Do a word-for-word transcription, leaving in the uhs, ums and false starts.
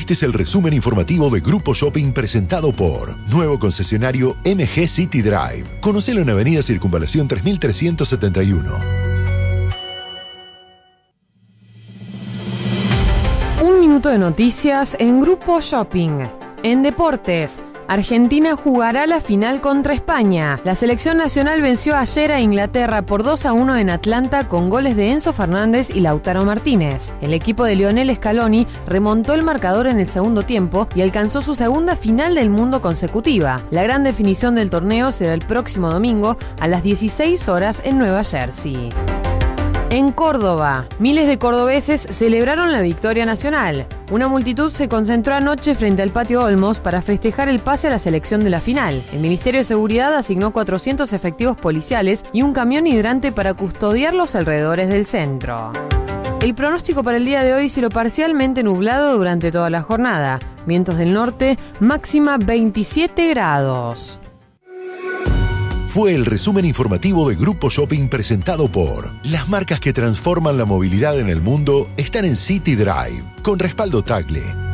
Este es el resumen informativo de Grupo Shopping presentado por Nuevo Concesionario M G City Drive. Conocelo en Avenida Circunvalación tres mil trescientos setenta y uno. Un minuto de noticias en Grupo Shopping. En deportes, Argentina jugará la final contra España. La selección nacional venció ayer a Inglaterra por dos a uno en Atlanta con goles de Enzo Fernández y Lautaro Martínez. El equipo de Lionel Scaloni remontó el marcador en el segundo tiempo y alcanzó su segunda final del mundo consecutiva. La gran definición del torneo será el próximo domingo a las dieciséis horas en Nueva Jersey. En Córdoba, miles de cordobeses celebraron la victoria nacional. Una multitud se concentró anoche frente al Patio Olmos para festejar el pase a la selección de la final. El Ministerio de Seguridad asignó cuatrocientos efectivos policiales y un camión hidrante para custodiar los alrededores del centro. El pronóstico para el día de hoy cielo parcialmente nublado durante toda la jornada. Vientos del norte, máxima veintisiete grados. Fue el resumen informativo de Grupo Shopping presentado por las marcas que transforman la movilidad en el mundo están en City Drive, con respaldo Tagle.